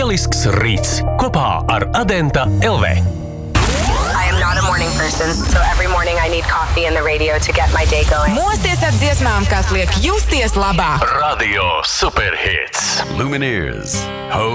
lielisks rīts kopā ar Adenta LV. I am not a morning person, so every morning I need coffee and the radio to get my day going. Mosties ar dziesmām, kas liek justies labāk. Radio Superhits. Lumineers.